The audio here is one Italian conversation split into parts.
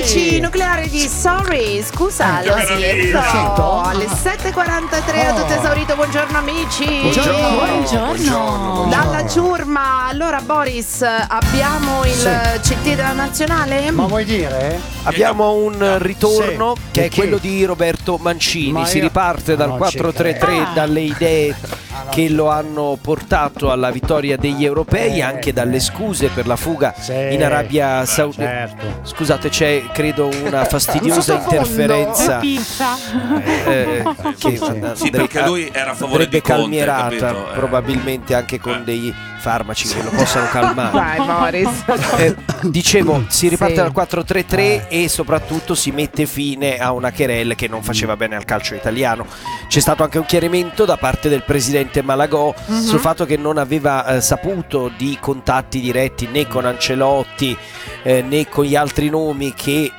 Nucleare di Sorry, scusa, lo sento. Alle 7:43 ho tutto esaurito. Buongiorno amici. Buongiorno. Dalla ciurma. Allora Boris, abbiamo il CT della nazionale? Ma vuoi dire? Abbiamo un ritorno che è quello di Roberto Mancini. Si riparte dal 4-3-3, dalle idee che lo hanno portato alla vittoria degli europei, anche dalle scuse per la fuga in Arabia Saudita. Certo. Scusate, c'è credo una fastidiosa interferenza che perché lui era a favore di Conte, calmierata, capito? probabilmente anche con dei farmaci che lo possano calmare. Vai Boris. Dicevo, si riparte dal 4-3-3 e soprattutto si mette fine a una querelle che non faceva bene al calcio italiano. C'è stato anche un chiarimento da parte del presidente Malagò sul fatto che non aveva saputo di contatti diretti né con Ancelotti né con gli altri nomi che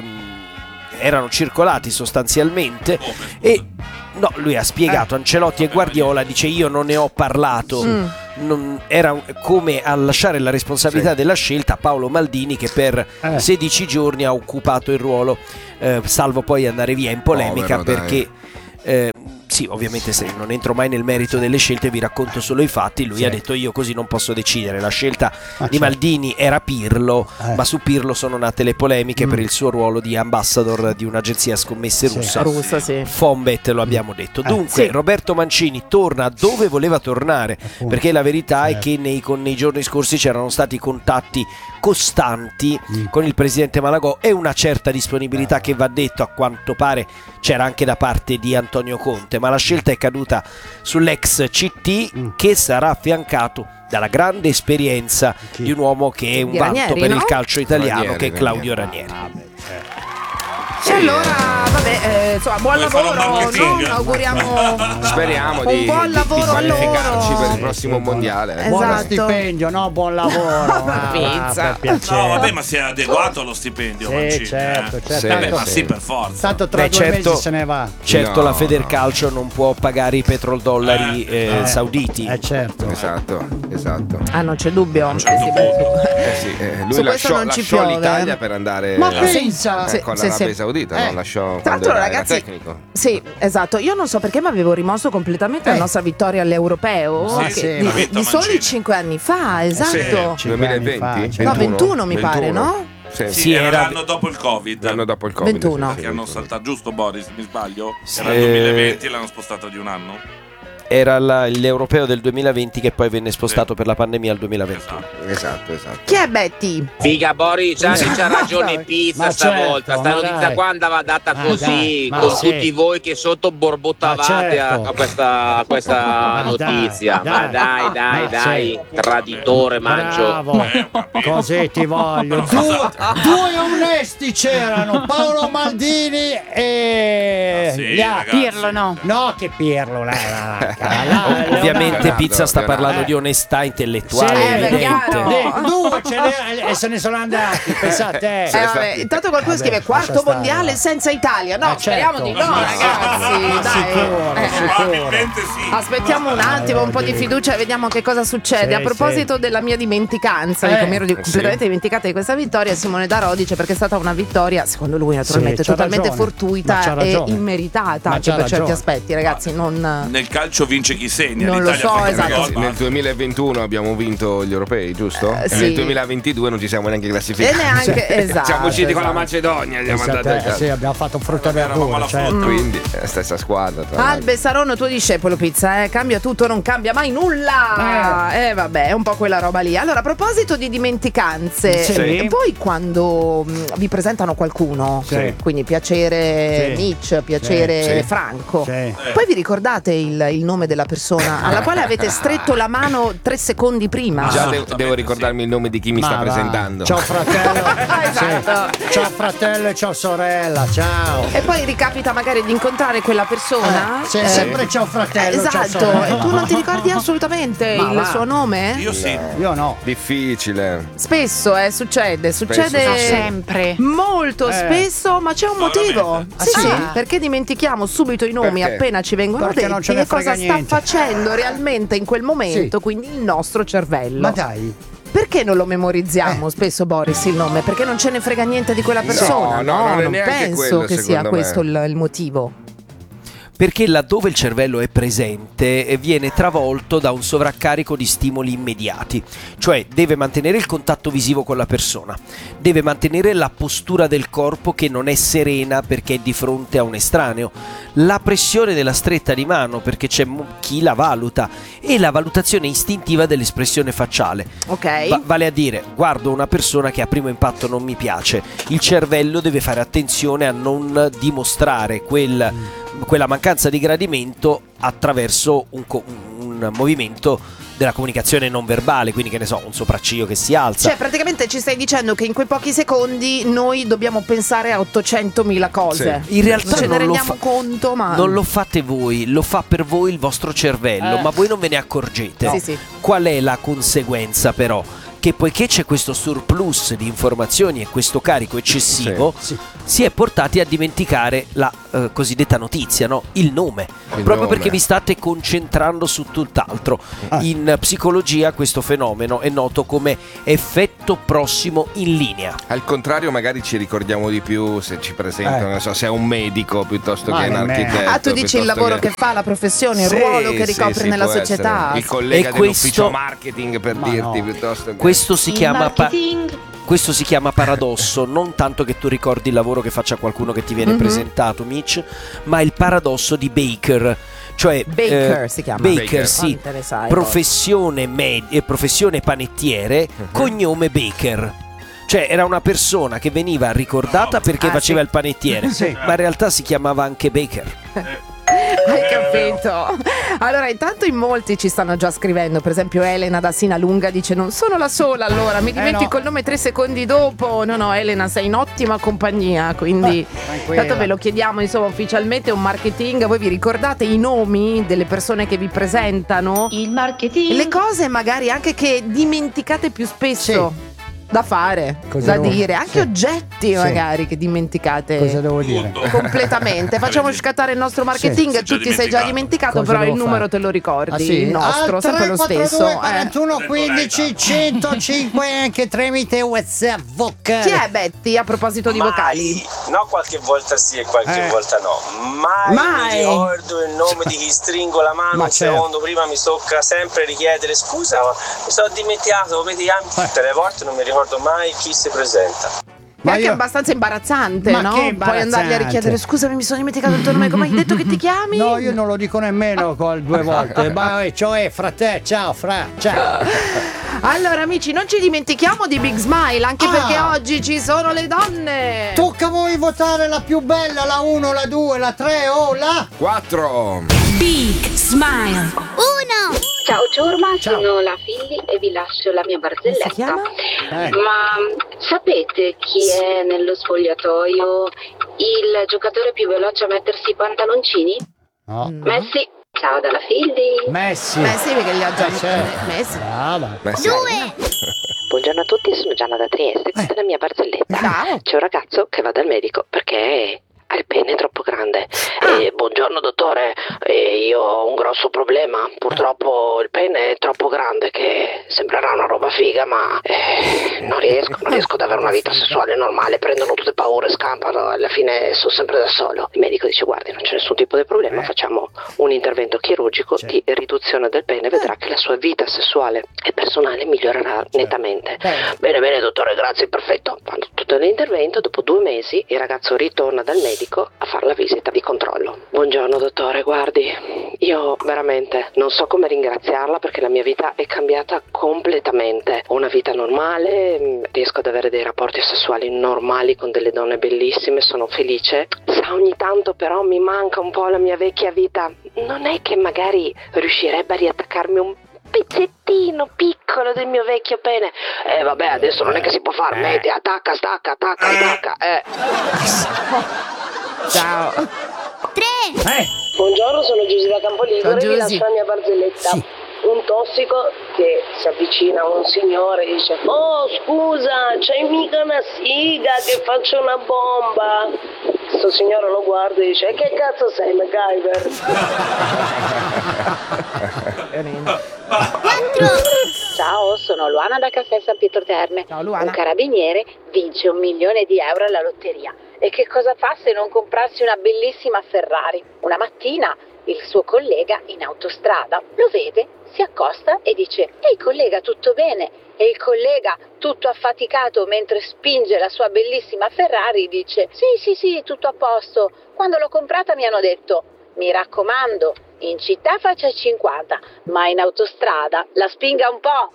erano circolati sostanzialmente. E no, lui ha spiegato, Ancelotti e Guardiola, dice io non ne ho parlato. Non, era come a lasciare la responsabilità della scelta a Paolo Maldini, che per 16 giorni ha occupato il ruolo, salvo poi andare via in polemica perché sì, ovviamente se non entro mai nel merito delle scelte, vi racconto solo i fatti. Lui ha detto io così non posso decidere. La scelta di Maldini era Pirlo, ma su Pirlo sono nate le polemiche per il suo ruolo di ambassador di un'agenzia scommesse russa. Fonbet, lo abbiamo detto. Dunque Roberto Mancini torna dove voleva tornare, perché la verità è che nei giorni scorsi c'erano stati contatti costanti con il presidente Malagò e una certa disponibilità che, va detto, a quanto pare c'era anche da parte di Antonio Conte, ma la scelta è caduta sull'ex CT, che sarà affiancato dalla grande esperienza di un uomo che è un vanto per il calcio italiano, che è Claudio Ranieri. E allora, vabbè, insomma, buon lavoro, no? Auguriamo. Speriamo un buon lavoro a loro per il prossimo mondiale. Buono stipendio, no? Buon lavoro. Pizza. No, vabbè, ma si è adeguato allo stipendio, Mancini. Certo. Ma sì, per forza. Tanto tra 2 mesi se ne va. Certo, la Federcalcio non può pagare i petrodollari sauditi. Certo. Esatto. Ah, non c'è dubbio. Lui lasciò l'Italia per andare Ma pensa con l'Arabia Saudita. Non lasciò tra l'altro, ragazzi, tecnico. Sì, esatto. Io non so perché, ma avevo rimosso completamente la nostra vittoria all'Europeo di soli 5 anni fa. Esatto. 2020? No, 21 mi pare, no? Sì, era l'anno dopo il Covid. 21. Che hanno saltato, giusto Boris, mi sbaglio? Era il 2020 e l'hanno spostato di un anno. Era l'Europeo del 2020 che poi venne spostato per la pandemia al 2021. Esatto. Chi è Betty? Figa Boris, c'ha ragione Pizza stavolta. Certo, sta notizia qua andava data così, con tutti voi che sotto borbottavate a questa notizia. Ma dai, traditore Mancio. Così ti voglio. Due onesti c'erano, Paolo Maldini e Pirlo, no? No, che Pirlo, Ovviamente Pizza sta parlando di onestà intellettuale, evidente. Due ce ne e se ne sono andati, pensate. Vabbè, intanto qualcuno scrive quarto mondiale senza Italia. No, speriamo di no, ragazzi. Dai. Aspettiamo un attimo, un po' di fiducia e vediamo che cosa succede. A proposito della mia dimenticanza, mi ero completamente dimenticata di questa vittoria, Simone Darò dice perché è stata una vittoria, secondo lui naturalmente, totalmente fortuita e immeritata anche per certi aspetti, ragazzi. Nel calcio vince chi segna. Non lo so, esatto. Nel 2021 abbiamo vinto gli europei, giusto? Sì. Nel 2022 non ci siamo neanche classificati. E neanche, esatto. Siamo usciti con la Macedonia. Sì, abbiamo fatto frutta e verdura, certo. Quindi stessa squadra. Albe Saronno, tuo discepolo Pizza, cambia tutto, non cambia mai nulla. Vabbè, è un po' quella roba lì. Allora, a proposito di dimenticanze, voi quando vi presentano qualcuno, quindi piacere Mitch, piacere Franco, poi vi ricordate il nome della persona alla quale avete stretto la mano 3 secondi prima? Già devo ricordarmi il nome di chi mi sta presentando. Ciao fratello. Ciao fratello e ciao sorella, ciao. E poi ricapita magari di incontrare quella persona. Sempre ciao fratello. Esatto, ciao sorella. e tu non ti ricordi assolutamente il suo nome? Io sì. Io no. Difficile. Spesso succede sempre. molto spesso, ma c'è un motivo. Sì, perché dimentichiamo subito i nomi appena ci vengono Perché non ce detti ne e cosa frega niente. sta facendo realmente in quel momento, quindi il nostro cervello. Ma dai. Perché non lo memorizziamo spesso, Boris, il nome? Perché non ce ne frega niente di quella persona? No, non è non neanche penso quello, che sia secondo me. questo il motivo. Perché laddove il cervello è presente viene travolto da un sovraccarico di stimoli immediati, cioè deve mantenere il contatto visivo con la persona, deve mantenere la postura del corpo che non è serena perché è di fronte a un estraneo, la pressione della stretta di mano perché c'è chi la valuta e la valutazione istintiva dell'espressione facciale. Ok. Vale a dire, guardo una persona che a primo impatto non mi piace, il cervello deve fare attenzione a non dimostrare quella mancanza di gradimento attraverso un movimento della comunicazione non verbale, quindi che ne so, un sopracciglio che si alza. Cioè praticamente ci stai dicendo che in quei pochi secondi noi dobbiamo pensare a 800.000 cose. In realtà ce ne rendiamo conto, ma non lo fate voi, lo fa per voi il vostro cervello, ma voi non ve ne accorgete. Sì, sì. Qual è la conseguenza però? Che poiché c'è questo surplus di informazioni e questo carico eccessivo, si è portati a dimenticare la cosiddetta notizia, no? Il nome, proprio perché vi state concentrando su tutt'altro. In psicologia questo fenomeno è noto come effetto prossimo in linea. Al contrario, magari ci ricordiamo di più se ci presentano, non so, se è un medico piuttosto che un architetto. Ah, tu dici il lavoro che fa, la professione, il ruolo che ricopre nella società. Il collega dell'ufficio marketing, per dirti, piuttosto che... Questo si chiama paradosso, non tanto che tu ricordi il lavoro che faccia qualcuno che ti viene presentato, Mitch, ma il paradosso di Baker. Cioè Baker si chiama. Baker, sì. Professione panettiere, cognome Baker. Cioè era una persona che veniva ricordata perché faceva il panettiere, ma in realtà si chiamava anche Baker. Hai capito? Allora, intanto in molti ci stanno già scrivendo. Per esempio Elena da Sinalunga dice: non sono la sola, allora mi dimentico il nome 3 secondi dopo. No, Elena, sei in ottima compagnia. Quindi tanto ve lo chiediamo, insomma, ufficialmente è un marketing. Voi vi ricordate i nomi delle persone che vi presentano? Il marketing. Le cose magari anche che dimenticate più spesso da fare, da dire, anche oggetti magari che dimenticate. Cosa devo dire? Completamente. Facciamo scattare il nostro marketing. Tu ti sei già dimenticato, però il numero te lo ricordi, il nostro, sempre lo stesso. 41 15 105 anche tramite WhatsApp vocale. Chi è Betty a proposito di vocali? No, qualche volta sì e qualche volta no. Mai mi ricordo il nome di chi stringo la mano un secondo prima, mi tocca sempre richiedere scusa, ma mi sono dimenticato, come ti chiami? Tutte le volte non mi ricordo mai chi si presenta. È anche abbastanza imbarazzante, no? Puoi andargli a richiedere: scusami, mi sono dimenticato il tuo nome, come hai detto che ti chiami? No, io non lo dico nemmeno col 2 volte. Ma cioè, frate, ciao. Allora, amici, non ci dimentichiamo di Big Smile, anche perché oggi ci sono le donne. Tocca a voi votare la più bella, la 1, la 2, la 3 o la 4. Big Smile. 1. Ciao Giorma, sono la Filli e vi lascio la mia barzelletta. Si chiama? Ma sapete chi è nello spogliatoio il giocatore più veloce a mettersi i pantaloncini? No. Messi. Ciao dalla Filli. Messi, perché li ha già messi. Brava. 2. Buongiorno a tutti, sono Gianna da Trieste. Questa è la mia barzelletta. C'è un ragazzo che va dal medico perché ha il pene troppo grande. Buongiorno dottore, io ho un grosso problema. Purtroppo il pene è troppo grande, che sembrerà una roba figa, ma non riesco ad avere una vita sessuale normale. Prendono tutte paure, scappano, alla fine sono sempre da solo. Il medico dice: guardi, non c'è nessun tipo di problema, facciamo un intervento chirurgico di riduzione del pene, vedrà che la sua vita sessuale e personale migliorerà nettamente. Bene dottore, grazie, perfetto. Quando tutto l'intervento, dopo 2 mesi il ragazzo ritorna dal medico a fare la visita di controllo. Buongiorno dottore, guardi, io veramente non so come ringraziarla perché la mia vita è cambiata completamente. Ho una vita normale, riesco ad avere dei rapporti sessuali normali con delle donne bellissime, sono felice. Sa, ogni tanto però mi manca un po' la mia vecchia vita. Non è che magari riuscirebbe a riattaccarmi un pezzettino piccolo del mio vecchio pene? Vabbè, adesso non è che si può fare, metti, attacca. Ciao. 3. Buongiorno, sono Giusy da Campoligore e vi lascio la mia barzelletta. Un tossico che si avvicina a un signore e dice: oh scusa, c'hai mica una siga che faccio una bomba? Sto signore lo guarda e dice: che cazzo sei, MacGyver? 4. Ciao, sono Luana da Caffè San Pietro Terme. Ciao Luana. Un carabiniere vince 1 milione di euro alla lotteria. E che cosa fa se non comprarsi una bellissima Ferrari? Una mattina il suo collega in autostrada lo vede, si accosta e dice: ehi collega, tutto bene? E il collega, tutto affaticato mentre spinge la sua bellissima Ferrari, dice: sì, tutto a posto. Quando l'ho comprata mi hanno detto: mi raccomando, in città faccia 50, ma in autostrada la spinga un po'.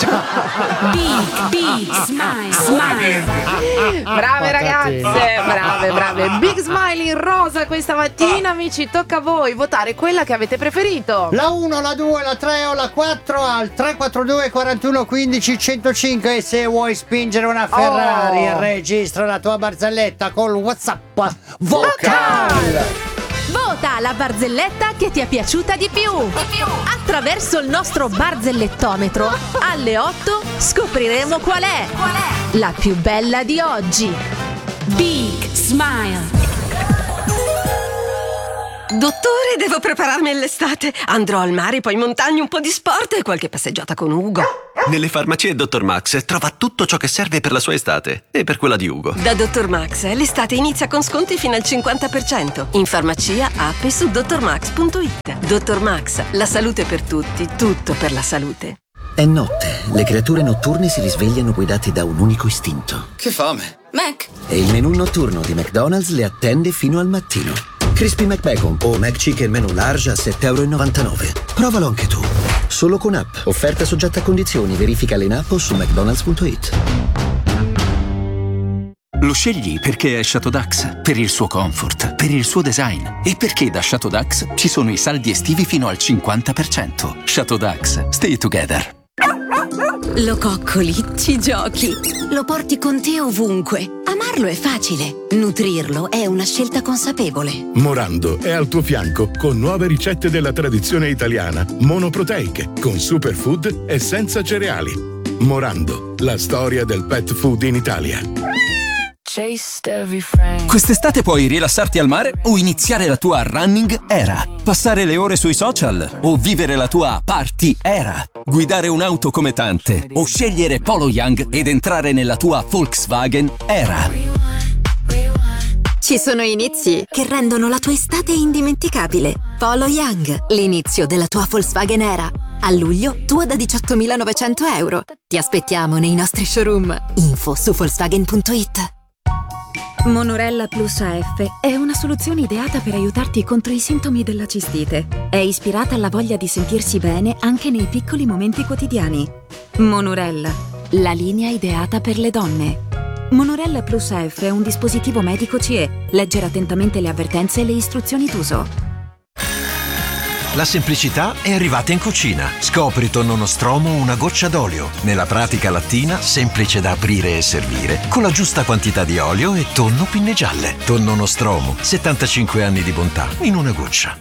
Big smile. Brave ragazze, brave. Big smile in rosa questa mattina, amici. Tocca a voi votare quella che avete preferito. La 1, la 2, la 3 o la 4 al 342 41 15 105. E se vuoi spingere una Ferrari, registra la tua barzelletta col WhatsApp Vocal. Vota la barzelletta che ti è piaciuta di più. Attraverso il nostro barzellettometro alle 8 scopriremo qual è la più bella di oggi. Big Smile. Dottore, devo prepararmi all'estate. Andrò al mare, poi in montagna, un po' di sport e qualche passeggiata con Ugo. Nelle farmacie Dr. Max trova tutto ciò che serve per la sua estate e per quella di Ugo. Da Dr. Max l'estate inizia con sconti fino al 50%. In farmacia, app e su drmax.it. Dr. Max, la salute per tutti, tutto per la salute. È notte, le creature notturne si risvegliano guidate da un unico istinto. Che fame! Mac! E il menù notturno di McDonald's le attende fino al mattino. Crispy McBacon o McChicken menù large a €7,99. Provalo anche tu. Solo con app. Offerta soggetta a condizioni. Verificale in app o su mcdonalds.it. Lo scegli perché è Chateau Dax, per il suo comfort, per il suo design e perché da Chateau Dax ci sono i saldi estivi fino al 50%. Chateau Dax, stay together. Lo coccoli, ci giochi, lo porti con te ovunque. Amarlo è facile, nutrirlo è una scelta consapevole. Morando è al tuo fianco con nuove ricette della tradizione italiana, monoproteiche, con superfood e senza cereali. Morando, la storia del pet food in Italia. Quest'estate puoi rilassarti al mare o iniziare la tua running era, passare le ore sui social o vivere la tua party era, guidare un'auto come tante o scegliere Polo Young ed entrare nella tua Volkswagen era. Ci sono inizi che rendono la tua estate indimenticabile. Polo Young, l'inizio della tua Volkswagen era. A luglio, tua da €18.900. Ti aspettiamo nei nostri showroom. Info su Volkswagen.it. Monorella Plus AF è una soluzione ideata per aiutarti contro i sintomi della cistite. È ispirata alla voglia di sentirsi bene anche nei piccoli momenti quotidiani. Monorella, la linea ideata per le donne. Monorella Plus AF è un dispositivo medico CE. Leggere attentamente le avvertenze e le istruzioni d'uso. La semplicità è arrivata in cucina. Scopri tonno nostromo una goccia d'olio. Nella pratica lattina, semplice da aprire e servire, con la giusta quantità di olio e tonno pinne gialle. Tonno nostromo, 75 anni di bontà in una goccia.